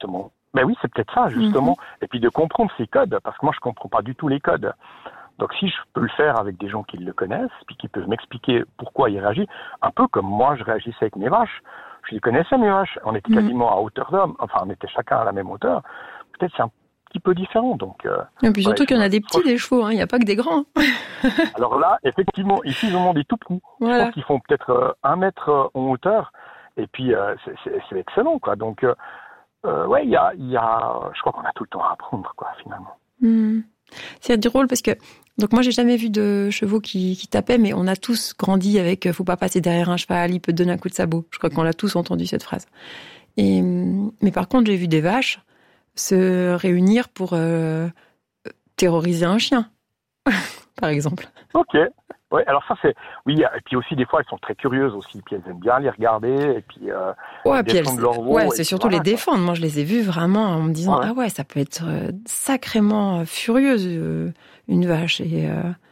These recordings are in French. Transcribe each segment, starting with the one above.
justement. Ben oui, c'est peut-être ça, justement. Et puis de comprendre ces codes, parce que moi, je comprends pas du tout les codes. Donc si je peux le faire avec des gens qui le connaissent, puis qui peuvent m'expliquer pourquoi ils réagissent, un peu comme moi, je réagissais avec mes vaches. Je les connaissais, mes vaches. On était quasiment à hauteur d'homme. Enfin, on était chacun à la même hauteur. Peut-être c'est un petit peu différent. Donc, et puis surtout qu'il y en a des petits, des chevaux. Il n'y a pas que des grands. Alors là, effectivement, ici, ils en ont des tout petits. Voilà. Je pense qu'ils font peut-être 1 mètre en hauteur. Et puis, c'est excellent, quoi. Donc, ouais, il y a, je crois qu'on a tout le temps à apprendre, quoi, finalement. C'est drôle parce que, donc moi, j'ai jamais vu de chevaux qui tapaient, mais on a tous grandi avec faut pas passer derrière un cheval, il peut te donner un coup de sabot. Je crois qu'on l'a tous entendu, cette phrase. Mais par contre, j'ai vu des vaches se réunir pour terroriser un chien, par exemple. Ok. Ouais, alors ça c'est oui, et puis aussi des fois elles sont très curieuses aussi, puis elles aiment bien les regarder et puis défendre leur veau. Ouais, c'est surtout voilà, les défendre. Quoi. Moi, je les ai vues vraiment en me disant ah ouais, ça peut être sacrément furieuse une vache et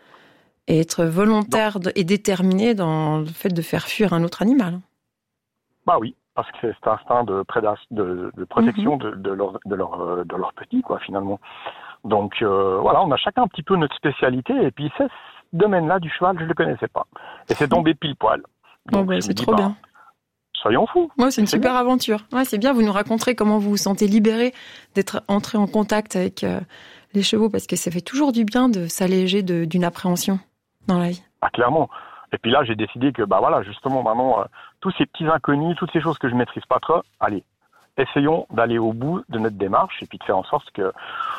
être volontaire et déterminée dans le fait de faire fuir un autre animal. Bah oui, parce que c'est cet instinct de protection de leur petit quoi finalement. Donc voilà, on a chacun un petit peu notre spécialité et puis ce domaine-là du cheval, je le connaissais pas. Et c'est tombé pile poil. Donc, c'est trop bien. Soyons fous. Ouais, c'est une super aventure. Ouais, c'est bien, vous nous raconterez comment vous vous sentez libéré d'être entré en contact avec les chevaux, parce que ça fait toujours du bien de s'alléger d'une appréhension dans la vie. Ah, clairement. Et puis là, j'ai décidé que, bah voilà, justement, maintenant, tous ces petits inconnus, toutes ces choses que je maîtrise pas trop, allez, essayons d'aller au bout de notre démarche et puis de faire en sorte que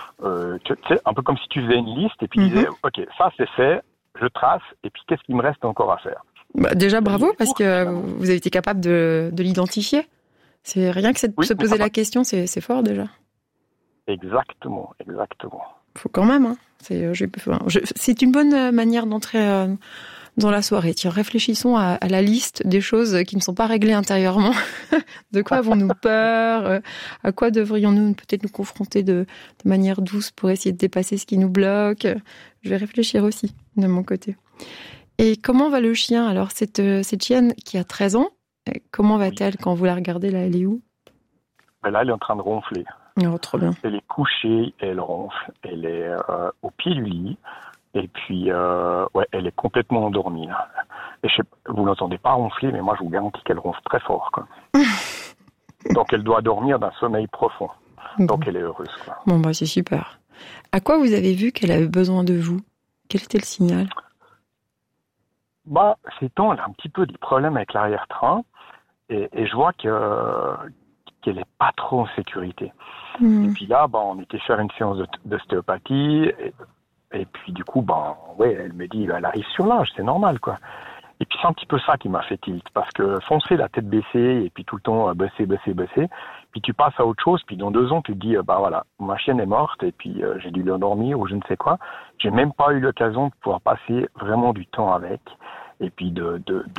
tu sais, un peu comme si tu faisais une liste et puis tu disais, ok, ça c'est fait, je trace, et puis qu'est-ce qu'il me reste encore à faire? Bah, déjà, bravo, parce que vous avez été capable de l'identifier. C'est rien que se poser la question, c'est fort déjà. Exactement. Faut quand même, hein. C'est une bonne manière d'entrer dans la soirée. Tiens, réfléchissons à la liste des choses qui ne sont pas réglées intérieurement. De quoi avons-nous peur? À quoi devrions-nous peut-être nous confronter de manière douce pour essayer de dépasser ce qui nous bloque? Je vais réfléchir aussi, de mon côté. Et comment va le chien? Alors, cette chienne qui a 13 ans, comment va-t-elle quand vous la regardez? Là, elle est où? Ben là, elle est en train de ronfler. Oh, trop bien. Elle est couchée, elle ronfle. Elle est au pied du lit. Et puis, ouais, elle est complètement endormie. Là. Et vous l'entendez pas ronfler, mais moi, je vous garantis qu'elle ronfle très fort. Quoi. Donc, elle doit dormir d'un sommeil profond. Donc, elle est heureuse. Quoi. Bon, bah, c'est super. À quoi vous avez vu qu'elle avait besoin de vous? Quel était le signal? Bah, ces temps, elle a un petit peu des problèmes avec l'arrière-train. Et je vois qu'elle est pas trop en sécurité. Et puis là, bah, on était faire une séance d'ostéopathie. Et puis du coup, ben, ouais, elle me dit, elle arrive sur l'âge, c'est normal, quoi. Et puis c'est un petit peu ça qui m'a fait tilt, parce que foncer la tête baissée, et puis tout le temps bosser, puis tu passes à autre chose, puis dans 2 ans, tu te dis, bah voilà, ma chienne est morte, et puis j'ai dû l'endormir, ou je ne sais quoi. J'ai même pas eu l'occasion de pouvoir passer vraiment du temps avec, et puis de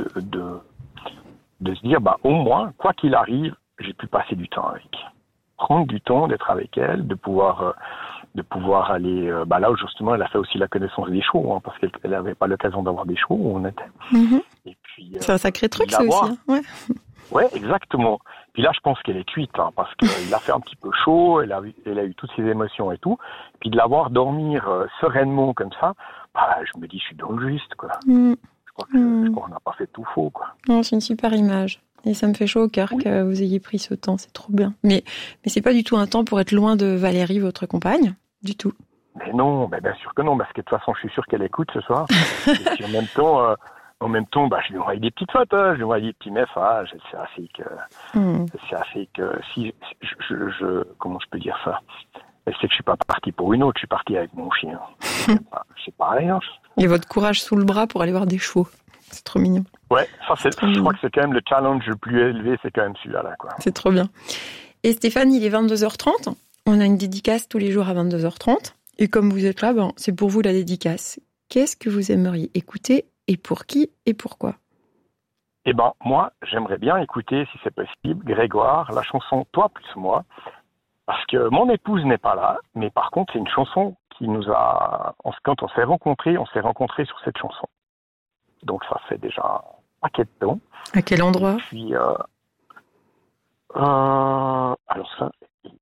se dire, bah au moins, quoi qu'il arrive, j'ai pu passer du temps avec. Prendre du temps, d'être avec elle, de pouvoir aller là où justement elle a fait aussi la connaissance des chevaux, hein, parce qu'elle n'avait pas l'occasion d'avoir des chevaux où on était. Et puis, c'est un sacré truc ça aussi. Hein. Ouais, exactement. Puis là, je pense qu'elle est cuite, hein, parce qu'il a fait un petit peu chaud, elle a eu toutes ses émotions et tout. Puis de la voir dormir sereinement comme ça, bah, je me dis, je suis dans le juste, quoi. Je crois qu'on n'a pas fait tout faux, quoi. Non, c'est une super image. Et ça me fait chaud au cœur que vous ayez pris ce temps, c'est trop bien. Mais c'est pas du tout un temps pour être loin de Valérie, votre compagne, du tout. Mais non, mais bien sûr que non, parce que de toute façon, je suis sûr qu'elle écoute ce soir. Et puis en même temps, bah, je lui envoie des petites photos, je lui envoie des petits messages. C'est assez que si comment je peux dire ça? Elle sait que je suis pas parti pour une autre, je suis parti avec mon chien. C'est pareil, hein. Et votre courage sous le bras pour aller voir des chevaux. C'est trop mignon. Ouais, ça je crois que c'est quand même le challenge le plus élevé, c'est quand même celui-là, quoi. C'est trop bien. Et Stéphane, il est 22h30. On a une dédicace tous les jours à 22h30. Et comme vous êtes là, c'est pour vous la dédicace. Qu'est-ce que vous aimeriez écouter et pour qui et pourquoi? Eh ben, moi, j'aimerais bien écouter, si c'est possible, Grégoire, la chanson Toi plus moi. Parce que mon épouse n'est pas là, mais par contre, c'est une chanson qui nous a... Quand on s'est rencontrés sur cette chanson. Donc ça fait déjà un paquet de temps. À quel endroit? Et puis, alors ça,